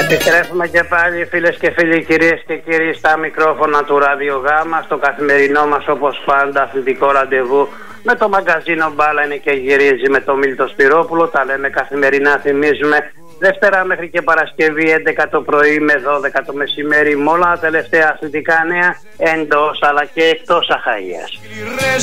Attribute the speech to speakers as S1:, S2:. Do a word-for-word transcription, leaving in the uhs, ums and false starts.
S1: Επιστρέφουμε και πάλι, φίλες και φίλοι, κυρίες και κύριοι, στα μικρόφωνα του Ραδιογάμα, στο καθημερινό μας όπως πάντα αθλητικό ραντεβού με το μαγκαζίνο Μπάλα είναι και γυρίζει με το Μίλτο Σπυρόπουλο. Τα λέμε καθημερινά, θυμίζουμε, Δευτέρα μέχρι και Παρασκευή έντεκα το πρωί με δώδεκα το μεσημέρι, με όλα τα τελευταία αθλητικά νέα εντός αλλά και εκτός Αχαΐας.